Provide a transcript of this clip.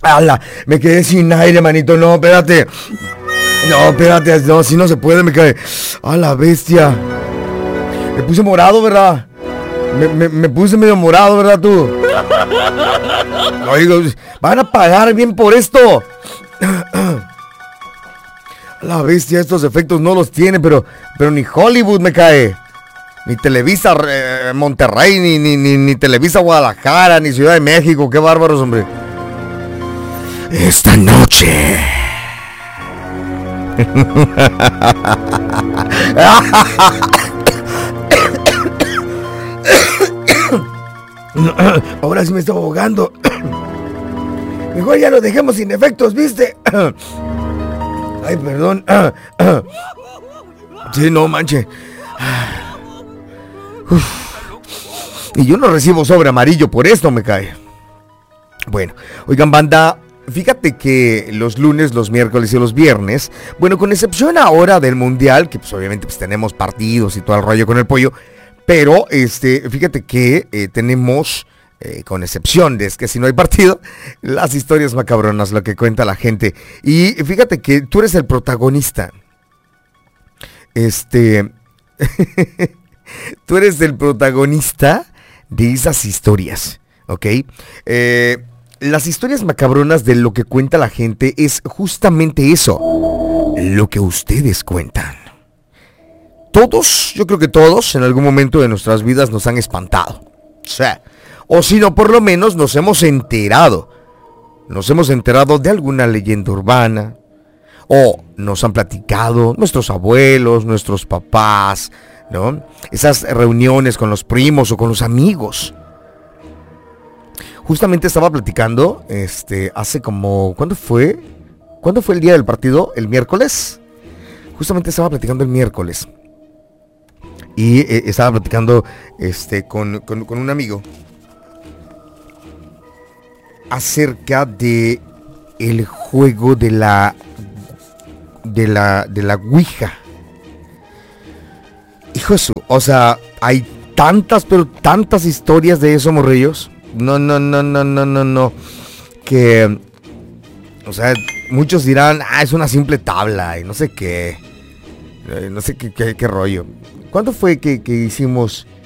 ¡Hala! Me quedé sin aire, manito. No, espérate. No, espérate. No, si no se puede, me cae. ¡A la bestia! Me puse morado, ¿verdad? Me puse medio morado, ¿verdad tú? Oiga, van a pagar bien por esto. La bestia, estos efectos no los tiene, pero ni Hollywood me cae. Ni Televisa Monterrey, ni Televisa Guadalajara, ni Ciudad de México. Qué bárbaros, hombre. Esta noche. Ahora sí me estoy ahogando. Mejor ya lo dejemos sin efectos, ¿viste? Ay, perdón. Sí, no manche. Y yo no recibo sobre amarillo por esto, me cae. Bueno, oigan, banda, fíjate que los lunes, los miércoles y los viernes, bueno, con excepción ahora del mundial, que pues obviamente pues tenemos partidos y todo el rollo con el pollo, pero fíjate que tenemos, con excepción de que si no hay partido, las historias macabronas, lo que cuenta la gente. Y fíjate que tú eres el protagonista. Tú eres el protagonista de esas historias, ¿ok? Las historias macabronas de lo que cuenta la gente es justamente eso, lo que ustedes cuentan. Todos, yo creo que todos, en algún momento de nuestras vidas nos han espantado. O si no, por lo menos nos hemos enterado. Nos hemos enterado de alguna leyenda urbana. O nos han platicado nuestros abuelos, nuestros papás, ¿no? Esas reuniones con los primos o con los amigos. Justamente estaba platicando, hace como, ¿cuándo fue? ¿Cuándo fue el día del partido? ¿El miércoles? Justamente estaba platicando el miércoles. Y estaba platicando, con un amigo acerca de el juego de la Ouija. Hijo de su, o sea, hay tantas, pero tantas historias de eso, morrillos. No. Que, o sea, muchos dirán, es una simple tabla y no sé qué. No sé qué rollo. ¿Cuándo fue que hicimos